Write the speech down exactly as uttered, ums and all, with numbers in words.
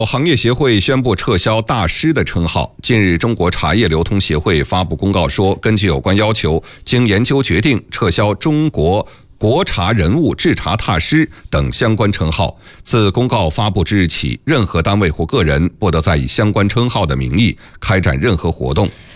行业协会宣布撤销大师的称号。近日，中国茶叶流通协会发布公告说，根据有关要求，经研究决定撤销中国国茶人物、制茶大师等相关称号。自公告发布之日起，任何单位或个人不得再以相关称号的名义开展任何活动。